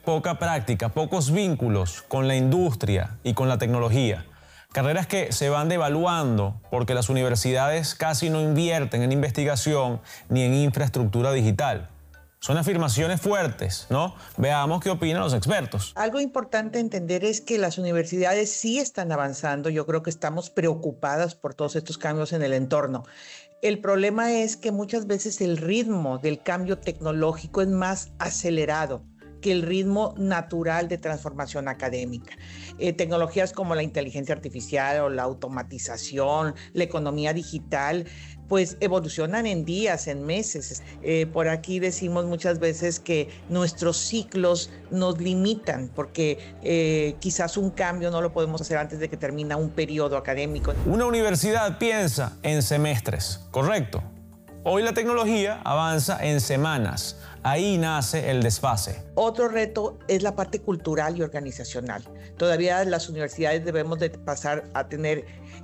poca práctica, pocos vínculos con la industria y con la tecnología. Carreras que se van devaluando porque las universidades casi no invierten en investigación ni en infraestructura digital. Son afirmaciones fuertes, ¿no? Veamos qué opinan los expertos. Algo importante entender es que las universidades sí están avanzando. Yo creo que estamos preocupadas por todos estos cambios en el entorno. El problema es que muchas veces el ritmo del cambio tecnológico es más acelerado que el ritmo natural de transformación académica. Tecnologías como la inteligencia artificial o la automatización, la economía digital, pues evolucionan en días, en meses. Por aquí decimos muchas veces que nuestros ciclos nos limitan porque quizás un cambio no lo podemos hacer antes de que termina un periodo académico. Una universidad piensa en semestres, ¿correcto? Hoy la tecnología avanza en semanas. Ahí nace el desfase. Otro reto es la parte cultural y organizacional. Todavía las universidades debemos de pasar a tener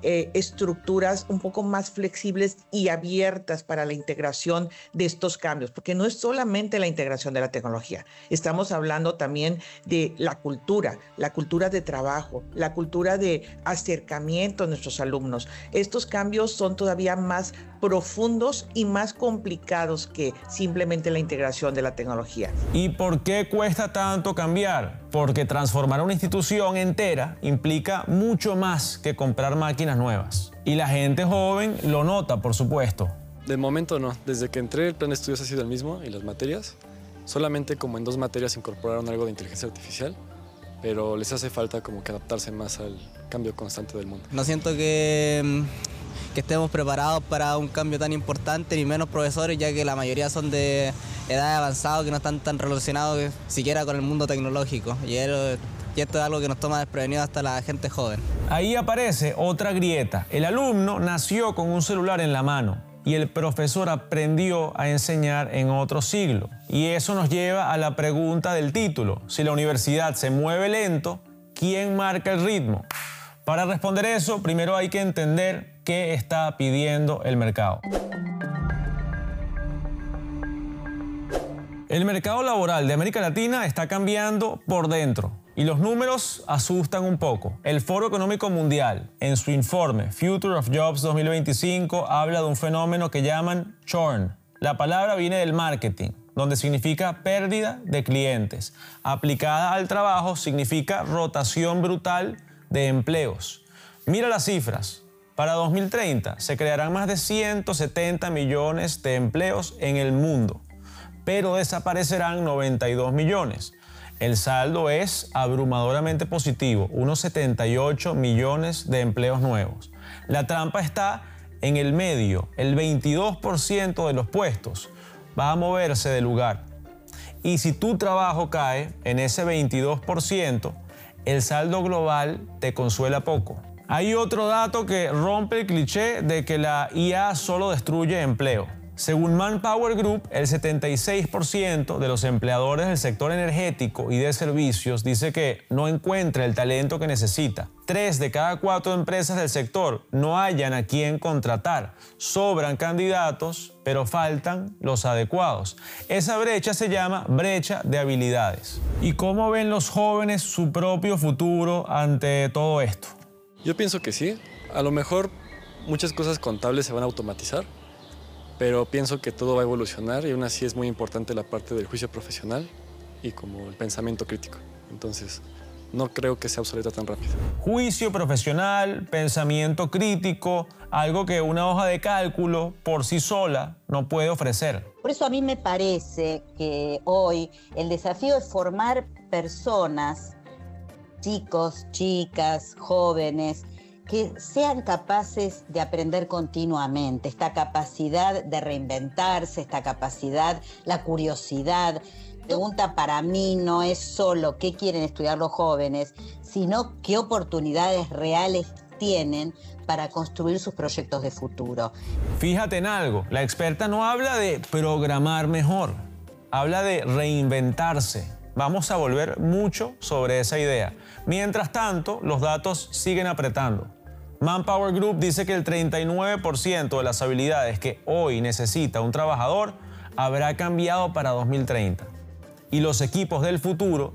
estructuras un poco más flexibles y abiertas para la integración de estos cambios, porque no es solamente la integración de la tecnología. Estamos hablando también de la cultura de trabajo, la cultura de acercamiento a nuestros alumnos. Estos cambios son todavía más profundos y más complicados que simplemente la integración de la tecnología. ¿Y por qué cuesta tanto cambiar? Porque transformar una institución entera implica mucho más que comprar máquinas nuevas. Y la gente joven lo nota, por supuesto. De momento no. Desde que entré el plan de estudios ha sido el mismo y las materias. Solamente como en 2 materias incorporaron algo de inteligencia artificial, pero les hace falta como que adaptarse más al cambio constante del mundo. No siento que estemos preparados para un cambio tan importante, ni menos profesores, ya que la mayoría son de edad avanzada, que no están tan relacionados siquiera con el mundo tecnológico. Y esto es algo que nos toma desprevenido hasta la gente joven. Ahí aparece otra grieta. El alumno nació con un celular en la mano y el profesor aprendió a enseñar en otro siglo. Y eso nos lleva a la pregunta del título. Si la universidad se mueve lento, ¿quién marca el ritmo? Para responder eso, primero hay que entender qué está pidiendo el mercado. El mercado laboral de América Latina está cambiando por dentro y los números asustan un poco. El Foro Económico Mundial, en su informe Future of Jobs 2025, habla de un fenómeno que llaman churn. La palabra viene del marketing, donde significa pérdida de clientes. Aplicada al trabajo significa rotación brutal de empleos. Mira las cifras. Para 2030 se crearán más de 170 millones de empleos en el mundo, pero desaparecerán 92 millones. El saldo es abrumadoramente positivo, unos 78 millones de empleos nuevos. La trampa está en el medio, el 22% de los puestos va a moverse de lugar. Y si tu trabajo cae en ese 22%, el saldo global te consuela poco. Hay otro dato que rompe el cliché de que la IA solo destruye empleo. Según Manpower Group, el 76% de los empleadores del sector energético y de servicios dice que no encuentra el talento que necesita. 3 de cada 4 empresas del sector no hallan a quién contratar. Sobran candidatos, pero faltan los adecuados. Esa brecha se llama brecha de habilidades. ¿Y cómo ven los jóvenes su propio futuro ante todo esto? Yo pienso que sí. A lo mejor muchas cosas contables se van a automatizar, pero pienso que todo va a evolucionar y aún así es muy importante la parte del juicio profesional y como el pensamiento crítico. Entonces, no creo que sea obsoleta tan rápido. Juicio profesional, pensamiento crítico, algo que una hoja de cálculo por sí sola no puede ofrecer. Por eso a mí me parece que hoy el desafío es formar personas, chicos, chicas, jóvenes, que sean capaces de aprender continuamente, esta capacidad de reinventarse, esta capacidad, la curiosidad. La pregunta para mí no es solo qué quieren estudiar los jóvenes, sino qué oportunidades reales tienen para construir sus proyectos de futuro. Fíjate en algo, la experta no habla de programar mejor, habla de reinventarse. Vamos a volver mucho sobre esa idea. Mientras tanto, los datos siguen apretando. Manpower Group dice que el 39% de las habilidades que hoy necesita un trabajador habrá cambiado para 2030. Y los equipos del futuro